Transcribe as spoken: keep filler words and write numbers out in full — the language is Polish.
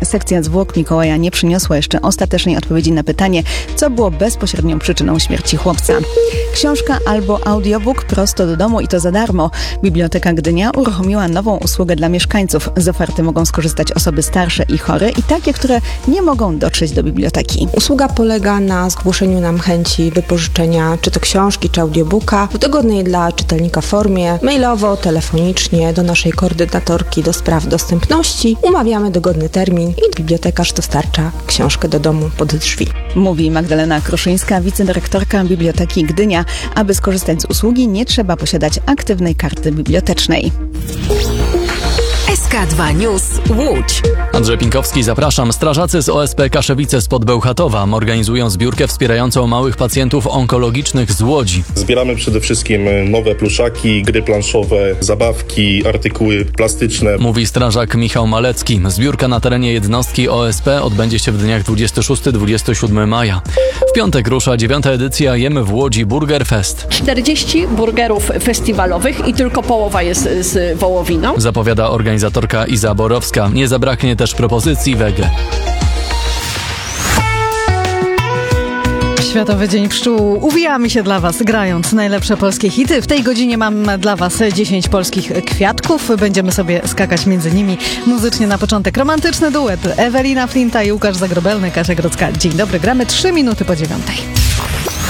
sekcja zwłok Mikołaja nie przyniosła jeszcze ostatecznej odpowiedzi na pytanie, co było bezpośrednią przyczyną śmierci chłopca. Książka albo audiobook prosto do domu i to za darmo. Biblioteka Gdynia uruchomiła nową usługę dla mieszkańców. Z oferty mogą skorzystać osoby starsze i chore i takie, które nie mogą dotrzeć do biblioteki. Usługa polega na zgłoszeniu nam chęci wypożyczenia czy to książki, czy audiobooka w dogodnej dla czytelnika formie, mailowo, telefonicznie do naszej koordynatorki do spraw dostępności. Umawiamy dogodny termin i bibliotekarz dostarcza książkę do domu pod drzwi. Mówi Magdalena Kruszyńska, wicedyrektorka Biblioteki Gdynia. Aby skorzystać z usługi, nie trzeba posiadać aktywnej karty bibliotecznej. S K dwa News Łódź. Andrzej Pinkowski, zapraszam. Strażacy z O S P Kaszewice spod Bełchatowa organizują zbiórkę wspierającą małych pacjentów onkologicznych z Łodzi. Zbieramy przede wszystkim nowe pluszaki, gry planszowe, zabawki, artykuły plastyczne. Mówi strażak Michał Malecki. Zbiórka na terenie jednostki O S P odbędzie się w dniach dwudziestego szóstego do dwudziestego siódmego maja. W piątek rusza dziewiąta edycja Jemy w Łodzi Burger Fest. czterdzieści burgerów festiwalowych i tylko połowa jest z wołowiną. Zapowiada organizatorka Iza Borowska. Nie zabraknie też propozycji wege. Światowy Dzień Pszczół. Uwijamy się dla Was, grając najlepsze polskie hity. W tej godzinie mam dla Was dziesięć polskich kwiatków. Będziemy sobie skakać między nimi. Muzycznie na początek romantyczny duet Ewelina Flinta i Łukasz Zagrobelny, Kasia Grodzka. Dzień dobry, gramy trzy minuty po dziewiątej.